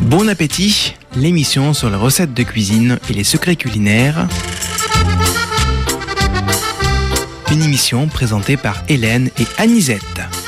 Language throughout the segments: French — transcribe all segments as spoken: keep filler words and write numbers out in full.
Bon appétit, l'émission sur les recettes de cuisine et les secrets culinaires. Une émission présentée par Hélène et Anisette.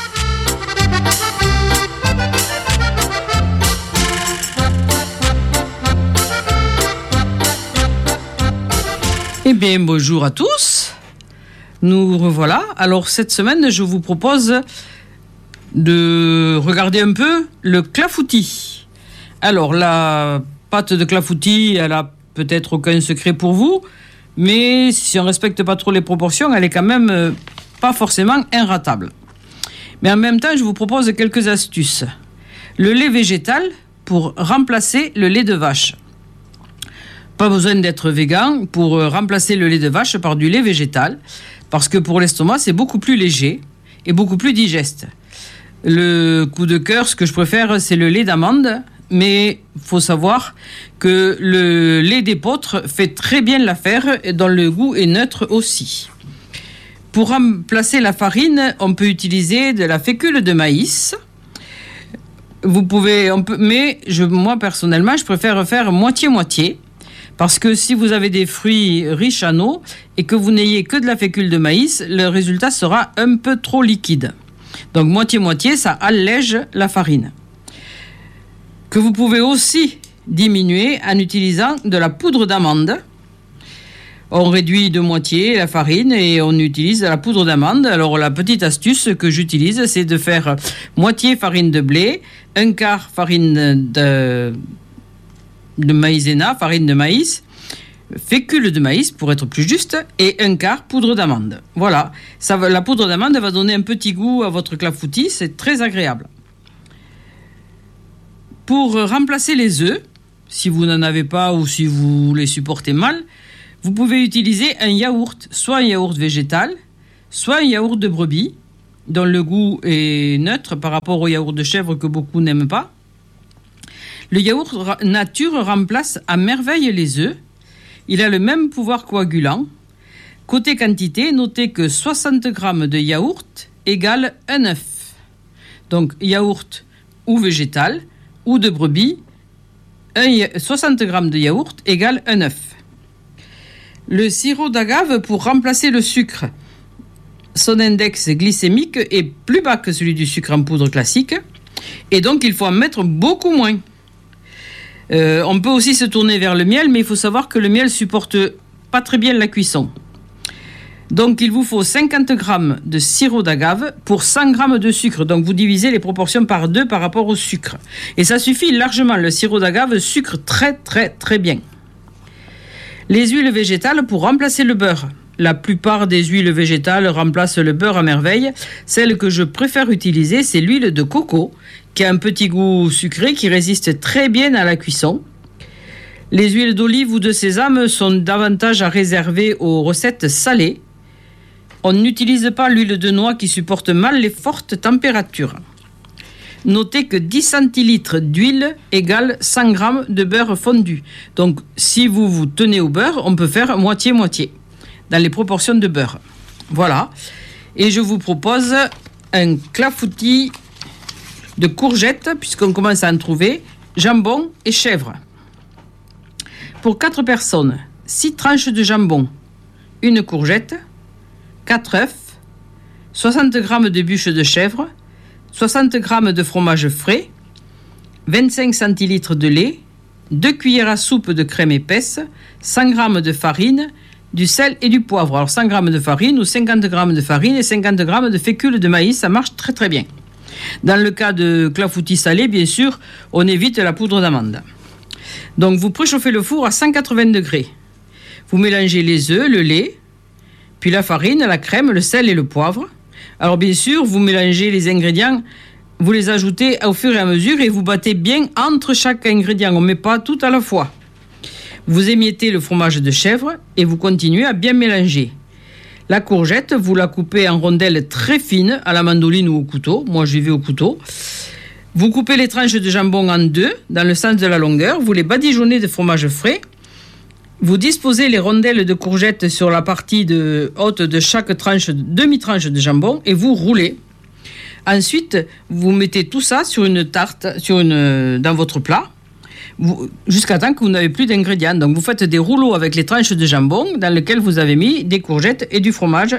Eh bien, bonjour à tous. Nous revoilà. Alors, cette semaine, je vous propose de regarder un peu le clafoutis. Alors, la pâte de clafoutis, elle a peut-être aucun secret pour vous, mais si on ne respecte pas trop les proportions, elle est quand même euh, pas forcément inratable. Mais en même temps, je vous propose quelques astuces. Le lait végétal pour remplacer le lait de vache. Pas besoin d'être végan pour remplacer le lait de vache par du lait végétal, parce que pour l'estomac, c'est beaucoup plus léger et beaucoup plus digeste. Le coup de cœur, ce que je préfère, c'est le lait d'amande, mais il faut savoir que le lait d'épeautre fait très bien l'affaire, dont le goût est neutre aussi. Pour remplacer la farine, on peut utiliser de la fécule de maïs. Vous pouvez, on peut, mais je, moi personnellement, je préfère faire moitié-moitié. Parce que si vous avez des fruits riches en eau et que vous n'ayez que de la fécule de maïs, le résultat sera un peu trop liquide. Donc moitié-moitié, ça allège la farine. Que vous pouvez aussi diminuer en utilisant de la poudre d'amande. On réduit de moitié la farine et on utilise de la poudre d'amande. Alors la petite astuce que j'utilise, c'est de faire moitié farine de blé, un quart farine de... de maïzena, farine de maïs, fécule de maïs pour être plus juste, et un quart poudre d'amande. Voilà, ça va, la poudre d'amande va donner un petit goût à votre clafoutis, c'est très agréable. Pour remplacer les œufs, si vous n'en avez pas ou si vous les supportez mal, vous pouvez utiliser un yaourt, soit un yaourt végétal, soit un yaourt de brebis, dont le goût est neutre par rapport au yaourt de chèvre que beaucoup n'aiment pas. Le yaourt nature remplace à merveille les œufs. Il a le même pouvoir coagulant. Côté quantité, notez que soixante grammes de yaourt égale un œuf. Donc yaourt ou végétal ou de brebis, soixante grammes de yaourt égale un œuf. Le sirop d'agave pour remplacer le sucre. Son index glycémique est plus bas que celui du sucre en poudre classique. Et donc il faut en mettre beaucoup moins. Euh, on peut aussi se tourner vers le miel, mais il faut savoir que le miel supporte pas très bien la cuisson. Donc il vous faut cinquante grammes de sirop d'agave pour cent grammes de sucre. Donc vous divisez les proportions par deux par rapport au sucre. Et ça suffit largement, le sirop d'agave sucre très très très bien. Les huiles végétales pour remplacer le beurre. La plupart des huiles végétales remplacent le beurre à merveille. Celle que je préfère utiliser, c'est l'huile de coco, qui a un petit goût sucré qui résiste très bien à la cuisson. Les huiles d'olive ou de sésame sont davantage à réserver aux recettes salées. On n'utilise pas l'huile de noix qui supporte mal les fortes températures. Notez que dix centilitres d'huile égale cent grammes de beurre fondu. Donc, si vous vous tenez au beurre, on peut faire moitié-moitié dans les proportions de beurre. Voilà. Et je vous propose un clafoutis de courgettes, puisqu'on commence à en trouver, jambon et chèvre. Pour quatre personnes, six tranches de jambon, une courgette, quatre œufs, soixante grammes de bûches de chèvre, soixante grammes de fromage frais, vingt-cinq centilitres de lait, deux cuillères à soupe de crème épaisse, cent grammes de farine, du sel et du poivre. Alors cent grammes de farine ou cinquante grammes de farine et cinquante grammes de fécule de maïs, ça marche très très bien. Dans le cas de clafoutis salé, bien sûr, on évite la poudre d'amande. Donc vous préchauffez le four à cent quatre-vingts degrés. Vous mélangez les œufs, le lait, puis la farine, la crème, le sel et le poivre. Alors bien sûr, vous mélangez les ingrédients, vous les ajoutez au fur et à mesure et vous battez bien entre chaque ingrédient. On ne met pas tout à la fois. Vous émiettez le fromage de chèvre et vous continuez à bien mélanger. La courgette, vous la coupez en rondelles très fines à la mandoline ou au couteau. Moi, j'y vais au couteau. Vous coupez les tranches de jambon en deux, dans le sens de la longueur. Vous les badigeonnez de fromage frais. Vous disposez les rondelles de courgettes sur la partie de, haute de chaque tranche, demi-tranche de jambon et vous roulez. Ensuite, vous mettez tout ça sur une tarte, sur une, dans votre plat. vous, jusqu'à temps que vous n'avez plus d'ingrédients. Donc vous faites des rouleaux avec les tranches de jambon dans lesquels vous avez mis des courgettes et du fromage.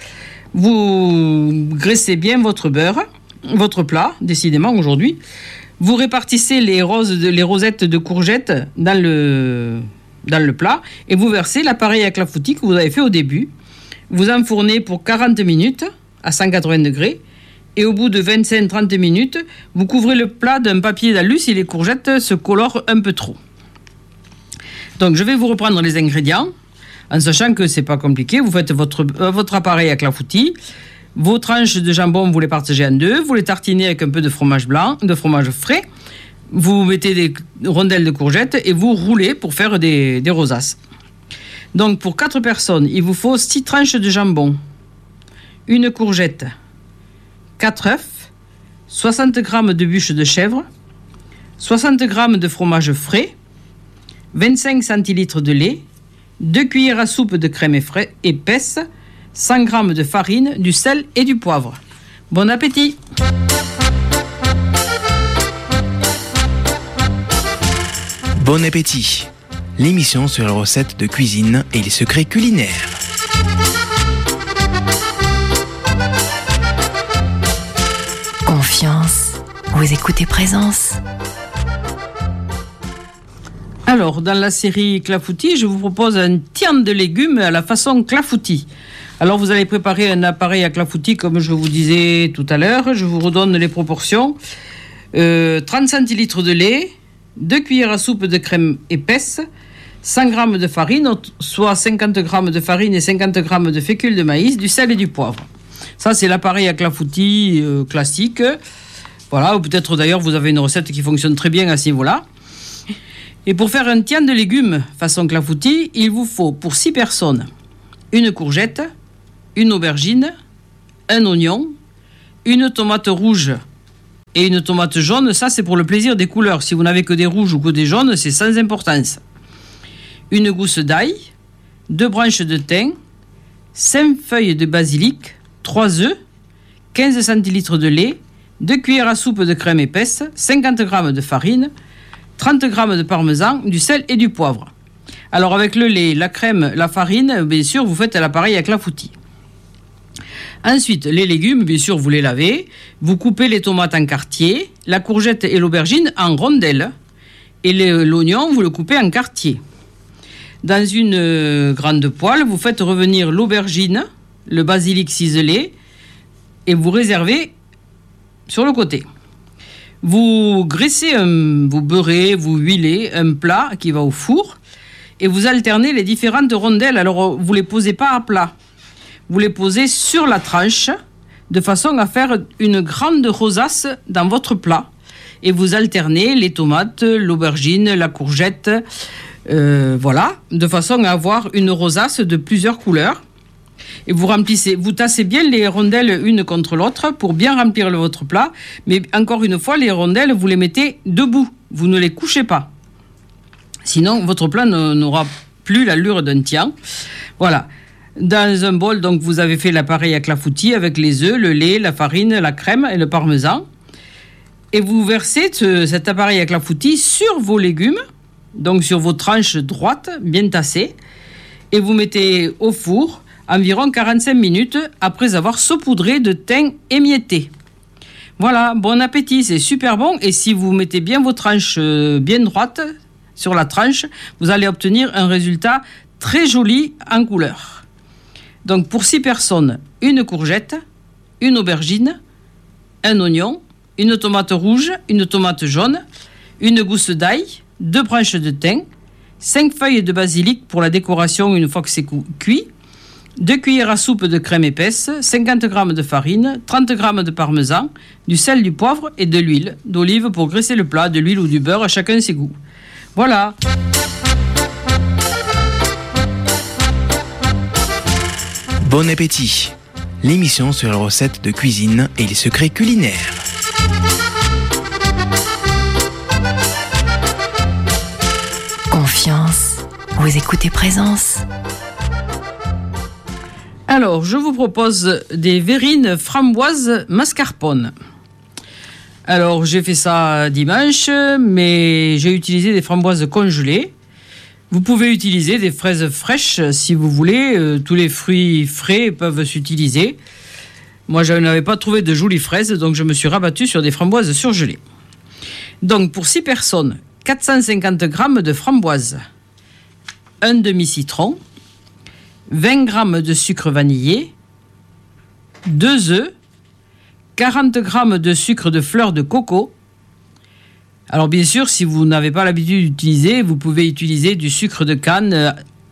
Vous graissez bien votre beurre, votre plat, décidément aujourd'hui. Vous répartissez les, roses de, les rosettes de courgettes dans le, dans le plat et vous versez l'appareil à clafoutis que vous avez fait au début. Vous enfournez pour quarante minutes à cent quatre-vingts degrés et au bout de vingt-cinq à trente minutes, vous couvrez le plat d'un papier d'alu si les courgettes se colorent un peu trop. Donc je vais vous reprendre les ingrédients en sachant que c'est pas compliqué. Vous faites votre, euh, votre appareil à clafoutis. Vos tranches de jambon, vous les partagez en deux. Vous les tartinez avec un peu de fromage blanc, de fromage frais. Vous mettez des rondelles de courgettes et vous roulez pour faire des, des rosaces. Donc pour quatre personnes, il vous faut six tranches de jambon, une courgette, quatre œufs, soixante grammes de bûches de chèvre, soixante grammes de fromage frais, vingt-cinq centilitres de lait, deux cuillères à soupe de crème épaisse, cent grammes de farine, du sel et du poivre. Bon appétit! Bon appétit! L'émission sur les recettes de cuisine et les secrets culinaires. Confiance, vous écoutez Présence. Alors, dans la série clafoutis, je vous propose un tian de légumes à la façon clafoutis. Alors, vous allez préparer un appareil à clafoutis, comme je vous disais tout à l'heure. Je vous redonne les proportions. Euh, trente centilitres de lait, deux cuillères à soupe de crème épaisse, cent grammes de farine, soit cinquante grammes de farine et cinquante grammes de fécule de maïs, du sel et du poivre. Ça, c'est l'appareil à clafoutis euh, classique. Voilà, ou peut-être d'ailleurs, vous avez une recette qui fonctionne très bien à ce niveau-là. Et pour faire un tian de légumes façon clafoutis, il vous faut pour six personnes une courgette, une aubergine, un oignon, une tomate rouge et une tomate jaune. Ça, c'est pour le plaisir des couleurs. Si vous n'avez que des rouges ou que des jaunes, c'est sans importance. Une gousse d'ail, deux branches de thym, cinq feuilles de basilic, trois œufs, quinze centilitres de lait, deux cuillères à soupe de crème épaisse, cinquante grammes de farine, trente grammes de parmesan, du sel et du poivre. Alors avec le lait, la crème, la farine, bien sûr, vous faites l'appareil à clafoutis. Ensuite, les légumes, bien sûr, vous les lavez. Vous coupez les tomates en quartiers, la courgette et l'aubergine en rondelles. Et les, l'oignon, vous le coupez en quartiers. Dans une grande poêle, vous faites revenir l'aubergine, le basilic ciselé et vous réservez sur le côté. Vous graissez, un, vous beurrez, vous huilez un plat qui va au four et vous alternez les différentes rondelles. Alors, vous ne les posez pas à plat. Vous les posez sur la tranche de façon à faire une grande rosace dans votre plat. Et vous alternez les tomates, l'aubergine, la courgette, euh, voilà, de façon à avoir une rosace de plusieurs couleurs. Et vous remplissez, vous tassez bien les rondelles une contre l'autre pour bien remplir le, votre plat. Mais encore une fois, les rondelles, vous les mettez debout. Vous ne les couchez pas. Sinon, votre plat ne, n'aura plus l'allure d'un tian. Voilà. Dans un bol, donc, vous avez fait l'appareil à clafoutis avec les œufs, le lait, la farine, la crème et le parmesan. Et vous versez ce, cet appareil à clafoutis sur vos légumes, donc sur vos tranches droites, bien tassées. Et vous mettez au four environ quarante-cinq minutes après avoir saupoudré de thym émietté. Voilà, bon appétit, c'est super bon. Et si vous mettez bien vos tranches bien droites sur la tranche, vous allez obtenir un résultat très joli en couleur. Donc pour six personnes, une courgette, une aubergine, un oignon, une tomate rouge, une tomate jaune, une gousse d'ail, deux branches de thym, cinq feuilles de basilic pour la décoration une fois que c'est cuit, deux cuillères à soupe de crème épaisse, cinquante grammes de farine, trente grammes de parmesan, du sel, du poivre et de l'huile d'olive pour graisser le plat, de l'huile ou du beurre, à chacun ses goûts. Voilà. Bon appétit! L'émission sur les recettes de cuisine et les secrets culinaires. Confiance, vous écoutez Présence. Alors, je vous propose des verrines framboises mascarpone. Alors, j'ai fait ça dimanche, mais j'ai utilisé des framboises congelées. Vous pouvez utiliser des fraises fraîches si vous voulez. Euh, tous les fruits frais peuvent s'utiliser. Moi, je n'avais pas trouvé de jolies fraises, donc je me suis rabattu sur des framboises surgelées. Donc, pour six personnes, quatre cent cinquante grammes de framboises, un demi-citron, vingt grammes de sucre vanillé, deux œufs, quarante grammes de sucre de fleur de coco. Alors bien sûr, si vous n'avez pas l'habitude d'utiliser, vous pouvez utiliser du sucre de canne euh,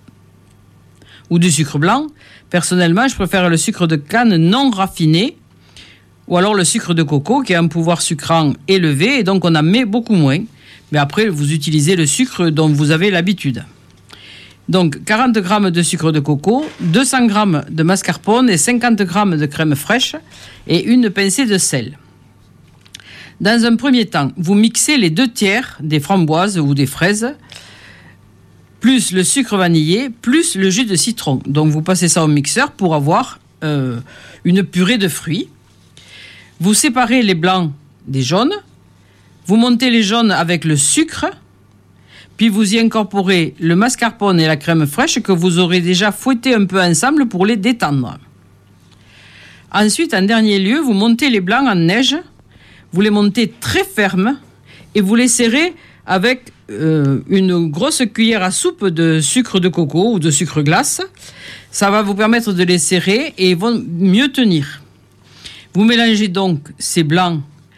ou du sucre blanc. Personnellement, je préfère le sucre de canne non raffiné ou alors le sucre de coco qui a un pouvoir sucrant élevé et donc on en met beaucoup moins. Mais après, vous utilisez le sucre dont vous avez l'habitude. Donc quarante grammes de sucre de coco, deux cents grammes de mascarpone et cinquante grammes de crème fraîche et une pincée de sel. Dans un premier temps, vous mixez les deux tiers des framboises ou des fraises, plus le sucre vanillé, plus le jus de citron. Donc vous passez ça au mixeur pour avoir euh, une purée de fruits. Vous séparez les blancs des jaunes, vous montez les jaunes avec le sucre, puis vous y incorporez le mascarpone et la crème fraîche que vous aurez déjà fouetté un peu ensemble pour les détendre. Ensuite, en dernier lieu, vous montez les blancs en neige. Vous les montez très fermes et vous les serrez avec euh, une grosse cuillère à soupe de sucre de coco ou de sucre glace. Ça va vous permettre de les serrer et ils vont mieux tenir. Vous mélangez donc ces blancs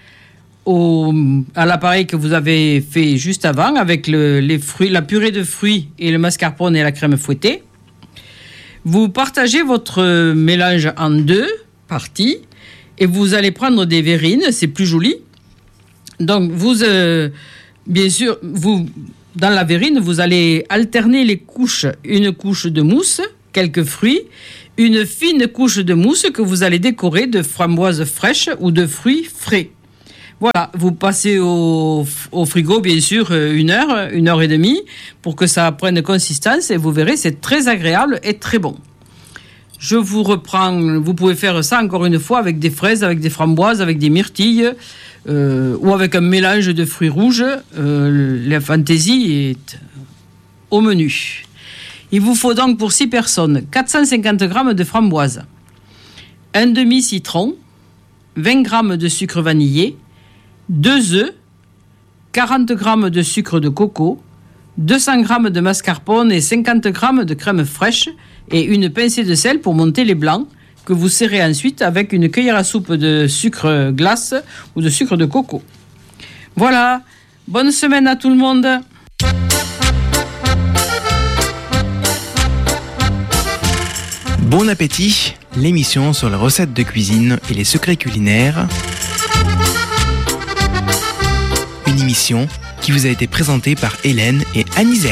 au, à l'appareil que vous avez fait juste avant avec le, les fruits, la purée de fruits et le mascarpone et la crème fouettée. Vous partagez votre mélange en deux parties. Et vous allez prendre des verrines, c'est plus joli. Donc, vous, euh, bien sûr, vous, dans la verrine, vous allez alterner les couches. Une couche de mousse, quelques fruits, une fine couche de mousse que vous allez décorer de framboises fraîches ou de fruits frais. Voilà, vous passez au, au frigo, bien sûr, une heure, une heure et demie, pour que ça prenne consistance. Et vous verrez, c'est très agréable et très bon. Je vous reprends, vous pouvez faire ça encore une fois avec des fraises, avec des framboises, avec des myrtilles euh, ou avec un mélange de fruits rouges. Euh, la fantaisie est au menu. Il vous faut donc pour six personnes quatre cent cinquante grammes de framboises, un demi-citron, vingt grammes de sucre vanillé, deux œufs, quarante grammes de sucre de coco, deux cents grammes de mascarpone et cinquante grammes de crème fraîche et une pincée de sel pour monter les blancs que vous serrez ensuite avec une cuillère à soupe de sucre glace ou de sucre de coco. Voilà, bonne semaine à tout le monde. Bon appétit, l'émission sur les recettes de cuisine et les secrets culinaires. Une émission qui vous a été présentée par Hélène et Anisette.